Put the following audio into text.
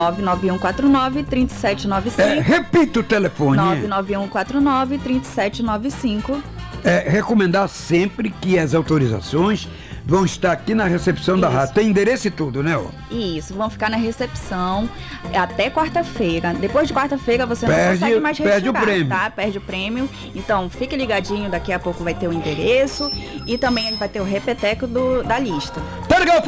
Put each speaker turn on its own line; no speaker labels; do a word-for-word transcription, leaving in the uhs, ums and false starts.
nove nove um quatro nove, três sete nove cinco.
É, repita o telefone.
nove nove um quatro nove, três sete nove cinco.
É, recomendar sempre que as autorizações vão estar aqui na recepção da
Isso.
rádio. Tem endereço e tudo, né? Ó?
Isso, vão ficar na recepção até quarta-feira. Depois de quarta-feira você
Perde-
não consegue mais retirar,
perde o prêmio.
tá? Perde o prêmio. Então, fique ligadinho, daqui a pouco vai ter o endereço e também vai ter o repeteco do, da lista.
Tá legal?